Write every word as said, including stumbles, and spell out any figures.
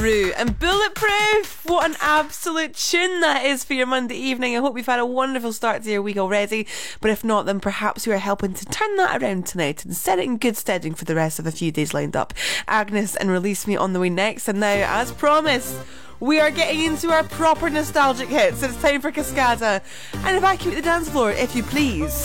And Bulletproof, what an absolute tune that is for your Monday evening. I hope you've had a wonderful start to your week already, but if not, then perhaps we are helping to turn that around tonight and set it in good steading for the rest of the few days lined up. Agnes and Release Me on the way next, and now, as promised, we are getting into our proper nostalgic hits. It's time for Cascada and Evacuate the Dance Floor, if you please.